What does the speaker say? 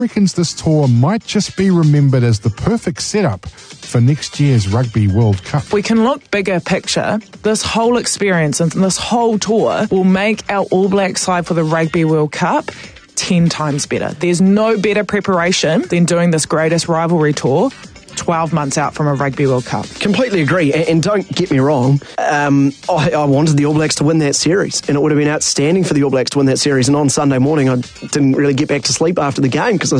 reckons this tour might just be remembered as the perfect setup for next year's Rugby World Cup. We can look bigger picture. This whole experience and this whole tour will make our All Black side for the Rugby World Cup 10 times better. There's no better preparation than doing this greatest rivalry tour 12 months out from a Rugby World Cup. Completely agree, and don't get me wrong, I wanted the All Blacks to win that series, and it would have been outstanding for the All Blacks to win that series, and on Sunday morning I didn't really get back to sleep after the game because I was